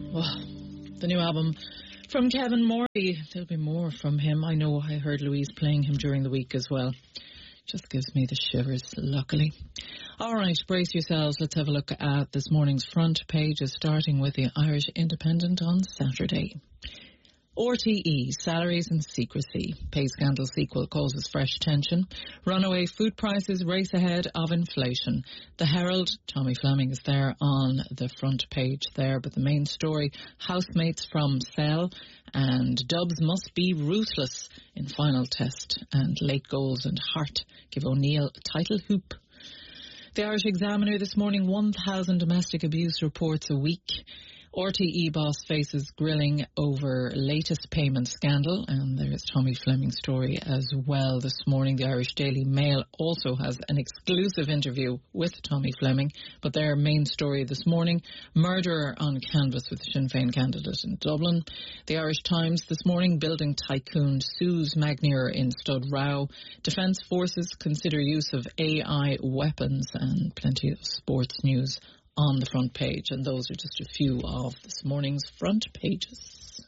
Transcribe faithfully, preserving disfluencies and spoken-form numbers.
Well, the new album from Kevin Morley. There'll be more from him. I know I heard Louise playing him during the week as well. Just gives me the shivers, luckily. All right, brace yourselves. Let's have a look at this morning's front pages, starting with the Irish Independent on Saturday. R T E, salaries and secrecy. Pay scandal sequel causes fresh tension. Runaway food prices race ahead of inflation. The Herald, Tommy Fleming is there on the front page there, but the main story, housemates from Cell and Dubs must be ruthless in final test, and late goals and heart give O'Neill title hoop. The Irish Examiner this morning, one thousand domestic abuse reports a week. R T E boss faces grilling over latest payment scandal, and there's Tommy Fleming's story as well this morning. The Irish Daily Mail also has an exclusive interview with Tommy Fleming, but their main story this morning, murderer on canvas with Sinn Féin candidate in Dublin. The Irish Times this morning, building tycoon sues Magnier in stud row. Defence forces consider use of A I weapons, and plenty of sports news on the front page, and those are just a few of this morning's front pages.